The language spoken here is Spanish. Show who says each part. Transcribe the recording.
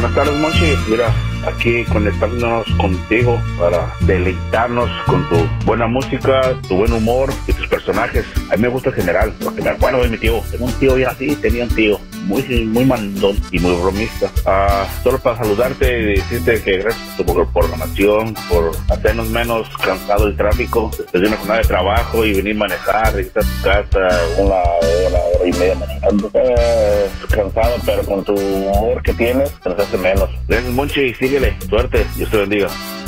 Speaker 1: Buenas tardes, Monchi. Mira, aquí conectándonos contigo para deleitarnos con tu buena música, tu buen humor y tus personajes. A mí me gusta el general, porque me acuerdo de mi tío. Tengo un tío ya así, tenía un tío muy mandón y muy bromista. Solo para saludarte y decirte que gracias por tu programación, por hacernos menos cansado el tráfico, después de una jornada de trabajo y venir a manejar, regresar a tu casa, una hora y media manejando. Cansado, pero con tu humor que tienes, te nos hace menos. Gracias, Monchi, y síguele. Suerte, Dios te bendiga.